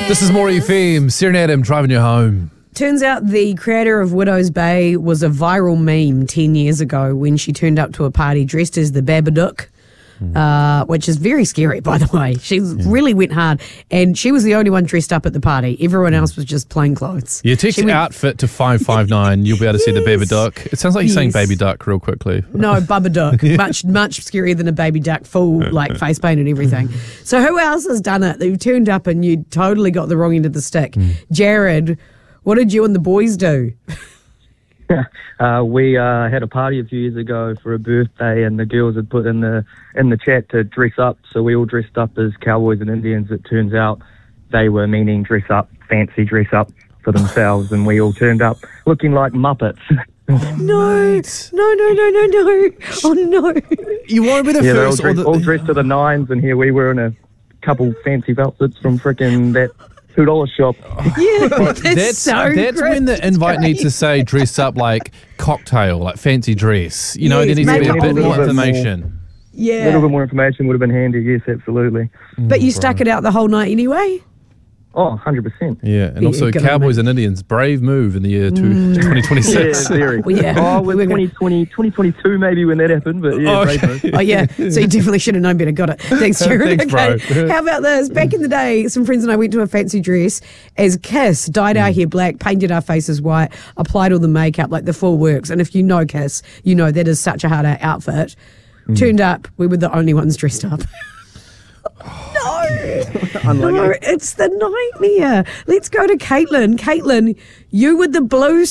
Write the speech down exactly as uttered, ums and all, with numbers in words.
This is More F M, Serenade him, driving you home. Turns out the creator of Widow's Bay was a viral meme ten years ago when she turned up to a party dressed as the Babadook, mm. uh, which is very scary, by the way. She yeah. really went hard, and she was the only one dressed up at the party. Everyone else was just plain clothes. Yeah, text went, outfit to five five nine. You'll be able to yes. see the Babadook. It sounds like you're yes. saying baby duck real quickly. No, Babadook. yeah. Much, much scarier than a baby duck, full like face paint and everything. So who else has done it? They've turned up and you totally got the wrong end of the stick. Mm. Jared, what did you and the boys do? uh, we uh, had a party a few years ago for a birthday, and the girls had put in the in the chat to dress up. So we all dressed up as cowboys and Indians. It turns out they were meaning dress up, fancy dress up for themselves, and we all turned up looking like Muppets. No, no, no, no, no, no. Oh, no. You want to be the yeah, first? They're all, dressed, the... all dressed to the nines, and here we were in a couple fancy outfits from frickin' that two dollar shop. Yeah, that's, that's so That's great. when the invite needs to say dress up like cocktail, like fancy dress. You know, yes, there needs to be a a bit more bit information. More, yeah. A little bit more information would have been handy, yes, absolutely. But you Mm, stuck bro. it out the whole night anyway? Oh, one hundred percent. Yeah, and Yeah, also good Cowboys on and Indians, brave move in the year two, Mm. twenty twenty-six. Yeah, very. Well, yeah. Oh, We with were twenty twenty, twenty twenty-two maybe when that happened, but yeah, Oh, brave okay. move. Oh, yeah. So you definitely should have known better. Got it. Thanks, Jared. Thanks, bro. Okay. How about this? Back in the day, some friends and I went to a fancy dress as Kiss, dyed our hair black, painted our faces white, applied all the makeup, like the full works. And if you know Kiss, you know that is such a hard outfit. Mm. Turned up, we were the only ones dressed up. No, no, it's the nightmare. Let's go to Caitlin. Caitlin, you with the blue